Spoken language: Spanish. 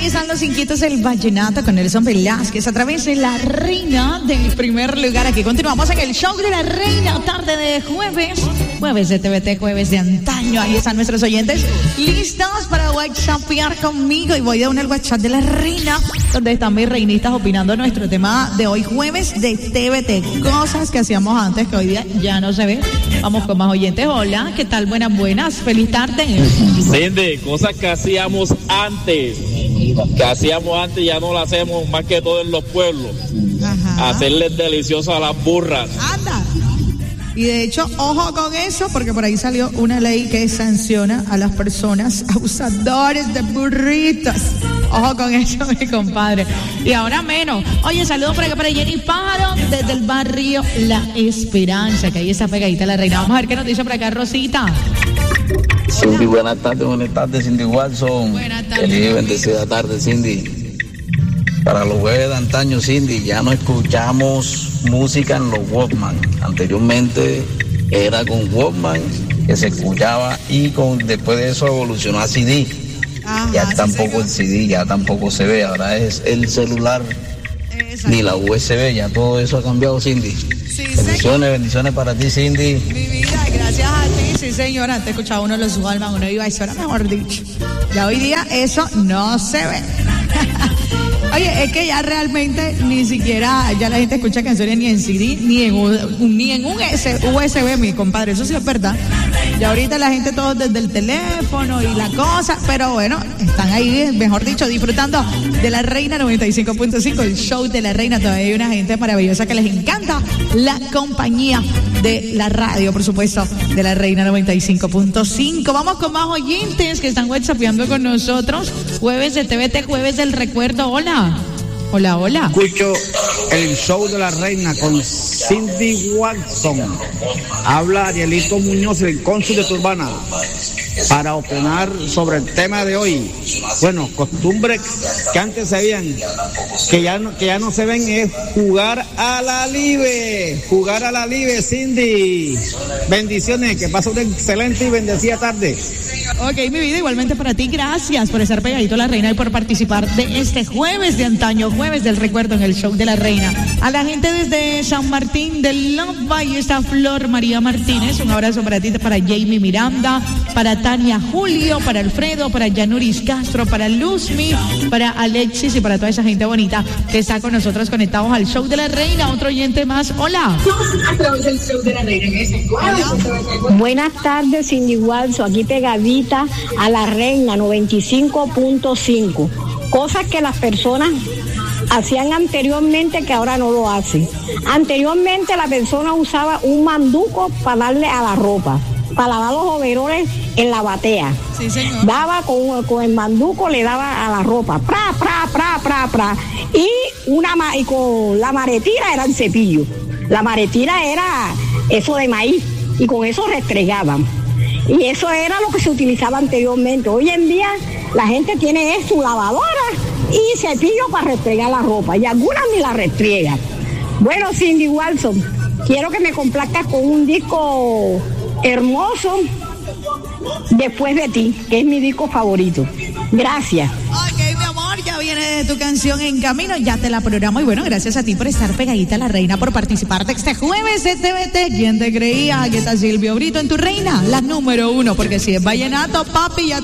ahí están los inquietos del vallenato con Nelson Velázquez a través de La Reina del primer lugar. Aquí continuamos en el show de La Reina, tarde de jueves de TVT, jueves de antaño. Ahí están nuestros oyentes listos para whatsappear conmigo, y voy a unir el WhatsApp de La Reina, donde están mis reinitas opinando nuestro tema de hoy, jueves de TVT, cosas que hacíamos antes que hoy día ya no se ve. Vamos con más oyentes. Hola, ¿qué tal? Buenas, feliz tarde. Cindy, cosas que hacíamos antes ya no las hacemos, más que todo en los pueblos. Ajá. Hacerles delicioso a las burras. Anda. Y de hecho, ojo con eso, porque por ahí salió una ley que sanciona a las personas abusadores de burritos. Ojo con eso, mi compadre. Y ahora menos. Oye, saludos por acá para Jenny Pájaro, desde el barrio La Esperanza, que ahí está pegadita La Reina. Vamos a ver qué nos dice por acá Rosita. Cindy, buenas tardes, Cindy Watson. Buenas tardes. Feliz y bendecida tarde, Cindy. Para los jueves de antaño, Cindy, ya no escuchamos música en los Walkman. Anteriormente era con Walkman que se escuchaba, y después de eso evolucionó a CD. Ajá, ya tampoco el CD, ya tampoco se ve, ahora es el celular. Exacto. Ni la USB, ya todo eso ha cambiado, Cindy. Sí, bendiciones para ti, Cindy. Mi vida, gracias a ti, sí señora. Antes escuchaba uno de los Walkman, uno iba a eso era mejor dicho. Ya hoy día eso no se ve. Oye, es que ya realmente ni siquiera ya la gente escucha canciones ni en CD ni en un USB, mi compadre, eso sí es verdad. Ya ahorita la gente todo desde el teléfono y la cosa, pero bueno, están ahí, mejor dicho, disfrutando de La Reina 95.5, el show de La Reina. Todavía hay una gente maravillosa que les encanta la compañía de la radio, por supuesto, de La Reina 95.5. Vamos con más oyentes que están whatsappeando con nosotros. Jueves de TVT, jueves del recuerdo. Hola. Escucho el show de La Reina con Cindy Watson. Habla Arielito Muñoz, el cónsul de Turbana, para opinar sobre el tema de hoy. Bueno, costumbres que antes se veían, que ya no se ven, es jugar a la libre, Cindy. Bendiciones, que pasa una excelente y bendecida tarde. Ok, mi vida, igualmente para ti, gracias por estar pegadito a La Reina y por participar de este jueves de antaño, jueves del recuerdo en el show de La Reina. A la gente desde San Martín del Lomba, y está Flor María Martínez, un abrazo para ti, para Jamie Miranda, para Tania Julio, para Alfredo, para Yanuris Castro, para Luzmi, para Alexis y para toda esa gente bonita que está con nosotros conectados al show de La Reina. Otro oyente más, hola. Buenas tardes, Cindy Watson, aquí pegadita a La Reina 95.5. Cosas que las personas hacían anteriormente que ahora no lo hacen. Anteriormente la persona usaba un manduco para darle a la ropa, para lavar los overoles en la batea. Sí, señor. Daba con el manduco, le daba a la ropa, pra. Y con la maretira era el cepillo. La maretira era eso de maíz, y con eso restregaban. Y eso era lo que se utilizaba anteriormente. Hoy en día la gente tiene su lavadora y cepillo para restregar la ropa, y algunas ni la restriegan. Bueno, Cindy Watson, quiero que me complazcas con un disco hermoso, Después de ti, que es mi disco favorito. Gracias. Ok, mi amor, ya viene tu canción en camino, ya te la programo. Y bueno, gracias a ti por estar pegadita a La Reina, por participar de este jueves de TVT. ¿Quién te creía? Aquí está Silvio Brito en tu Reina, la número 1, porque si es vallenato, papi, ya